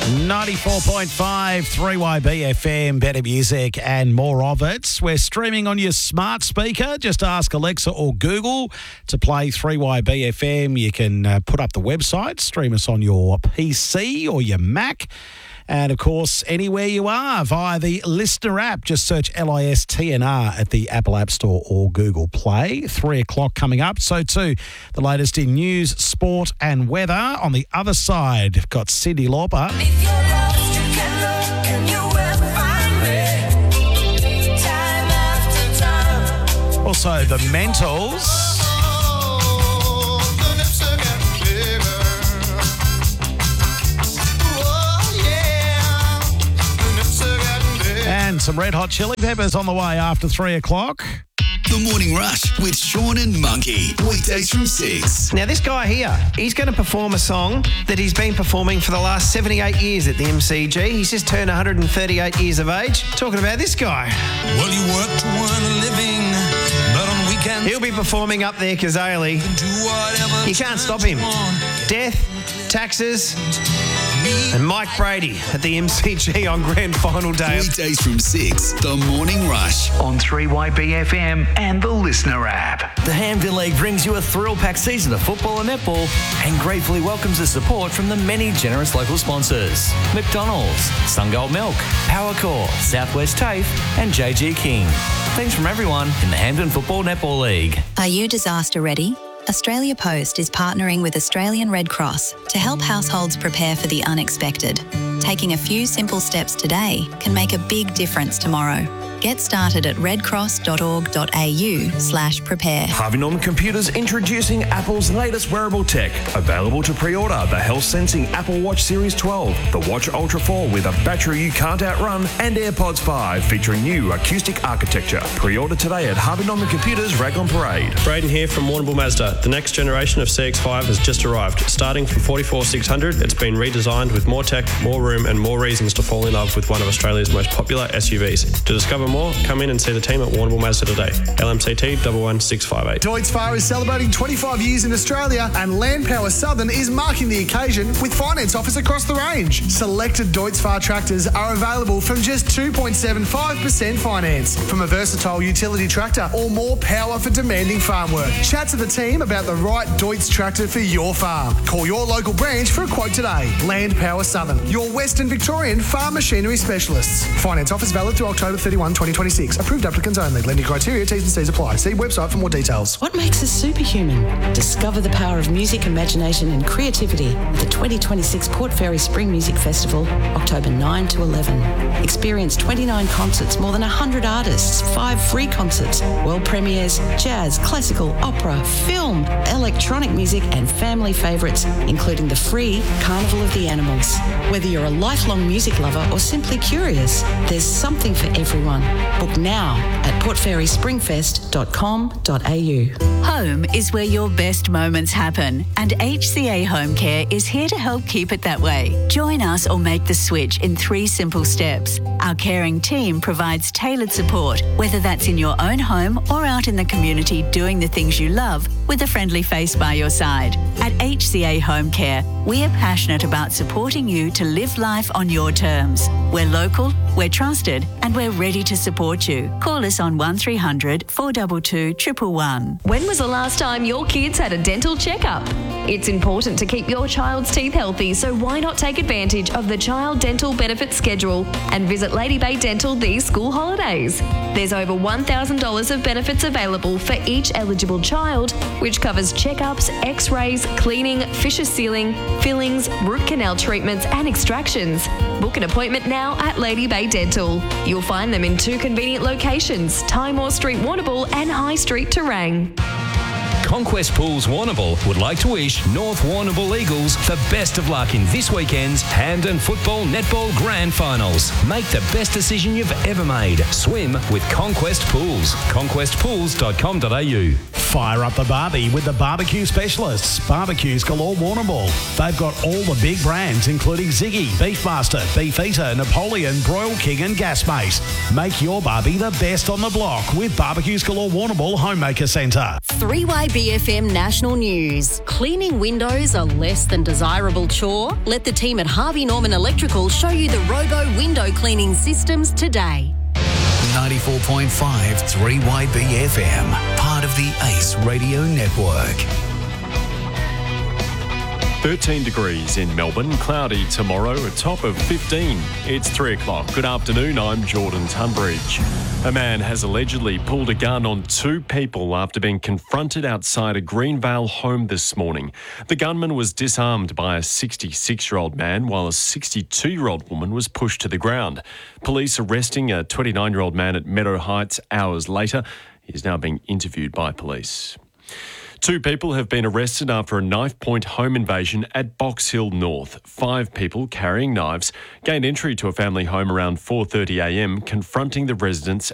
94.5 3YB FM, better music and more of it. We're streaming on your smart speaker. Just ask Alexa or Google to play 3YB FM. You can put up the website, stream us on your PC or your Mac. And, of course, anywhere you are via the Listener app. Just search LISTNR at the Apple App Store or Google Play. 3 o'clock coming up. So, too, the latest in news, sport and weather. On the other side, we've got Cyndi Lauper. If you're lost, you can look and you will find me. Time after time. Also, the Mentals. And some Red Hot Chili Peppers on the way after 3 o'clock. The Morning Rush with Sean and Monkey. Weekdays from 6. Now, this guy here, he's going to perform a song that he's been performing for the last 78 years at the MCG. He's just turned 138 years of age. Talking about this guy. Well, you work to earn a living, but on weekends He'll be performing up there, Kazali. do whatever. You can't stop him. Death, taxes, and Mike Brady at the MCG on Grand Final Day. Weekdays from 6. The Morning Rush. On 3YB FM and the Listener app. The Hamden League brings you a thrill-packed season of football and netball and gratefully welcomes the support from the many generous local sponsors. McDonald's, Sungold Milk, Powercore, Southwest TAFE and JG King. Thanks from everyone in the Hamden Football Netball League. Are you disaster ready? Australia Post is partnering with Australian Red Cross to help households prepare for the unexpected. Taking a few simple steps today can make a big difference tomorrow. Get started at redcross.org.au/prepare. Harvey Norman Computers introducing Apple's latest wearable tech. Available to pre-order the health-sensing Apple Watch Series 12, the Watch Ultra 4 with a battery you can't outrun, and AirPods 5 featuring new acoustic architecture. Pre-order today at Harvey Norman Computers, Raglan Parade. Braden here from Warrnambool Mazda. The next generation of CX-5 has just arrived. Starting from 44,600, it's been redesigned with more tech, more room and more reasons to fall in love with one of Australia's most popular SUVs. To discover more, come in and see the team at Warrnambool Mazda today. LMCT 11658. Deutz-Fahr is celebrating 25 years in Australia and Land Power Southern is marking the occasion with finance offers across the range. Selected Deutz-Fahr tractors are available from just 2.75% finance. From a versatile utility tractor or more power for demanding farm work. Chat to the team about the right Deutz tractor for your farm. Call your local branch for a quote today. Land Power Southern, your Western Victorian farm machinery specialists. Finance offers valid through October 31, 2026. Approved applicants only. Lending criteria, T's and C's apply. See website for more details. What makes us superhuman? Discover the power of music, imagination and creativity at the 2026 Port Fairy Spring Music Festival, October 9 to 11. Experience 29 concerts, more than 100 artists, 5 free concerts, world premieres, jazz, classical, opera, film, electronic music and family favourites, including the free Carnival of the Animals. Whether you're a lifelong music lover or simply curious, there's something for everyone. Book now at portfairyspringfest.com.au. Home is where your best moments happen, and HCA Home Care is here to help keep it that way. Join us or make the switch in 3 simple steps. Our caring team provides tailored support, whether that's in your own home or out in the community doing the things you love with a friendly face by your side. At HCA Home Care, we are passionate about supporting you to live life on your terms. We're local, we're trusted, and we're ready to support you. Call us on 1300 422 111. When was the last time your kids had a dental checkup? It's important to keep your child's teeth healthy, so why not take advantage of the Child Dental Benefits Schedule and visit Lady Bay Dental these school holidays. There's over $1,000 of benefits available for each eligible child, which covers checkups, x-rays, cleaning, fissure sealing, fillings, root canal treatments and extractions. Book an appointment now at Lady Bay Dental. You'll find them in 2 convenient locations, Timor Street, Warrnambool and High Street, Terang. Conquest Pools Warrnambool would like to wish North Warrnambool Eagles the best of luck in this weekend's Hamden Football Netball Grand Finals. Make the best decision you've ever made. Swim with Conquest Pools. conquestpools.com.au. Fire up the barbie with the barbecue specialists. Barbecues galore Warrnambool. They've got all the big brands including Ziggy, Beefmaster, Beefeater, Napoleon, Broil King and Gasmate. Make your barbie the best on the block with Barbecues galore Warrnambool Homemaker Centre. 3YB BFM National News. Cleaning windows a less than desirable chore? Let the team at Harvey Norman Electrical show you the Robo window cleaning systems today. 94.5 3YB FM, part of the Ace Radio Network. 13 degrees in Melbourne, cloudy tomorrow, a top of 15. It's 3 o'clock. Good afternoon, I'm Jordan Tunbridge. A man has allegedly pulled a gun on 2 people after being confronted outside a Greenvale home this morning. The gunman was disarmed by a 66-year-old man while a 62-year-old woman was pushed to the ground. Police arresting a 29-year-old man at Meadow Heights hours later. He is now being interviewed by police. 2 people have been arrested after a knife-point home invasion at Box Hill North. 5 people carrying knives gained entry to a family home around 4:30 a.m, confronting the residents